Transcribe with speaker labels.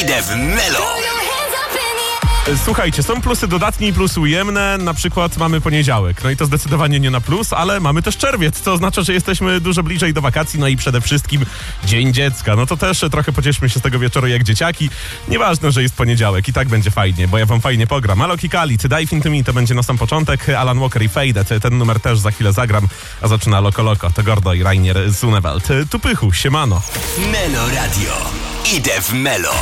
Speaker 1: Idę w Melo.
Speaker 2: Słuchajcie, są plusy dodatnie i plusy ujemne. Na przykład mamy poniedziałek. No i to zdecydowanie nie na plus, ale mamy też czerwiec, co oznacza, że jesteśmy dużo bliżej do wakacji. No i przede wszystkim Dzień Dziecka. No to też trochę pocieszmy się z tego wieczoru jak dzieciaki. Nieważne, że jest poniedziałek. I tak będzie fajnie, bo ja wam fajnie pogram. Alok i Khalid, Dive Into Me to będzie na sam początek. Alan Walker i Faded. Ten numer też za chwilę zagram. A zaczyna Loko Loko. To Gordo i Rainier Zunewald. Tu Pychu, siemano.
Speaker 1: Melo Radio. Idę w Melo.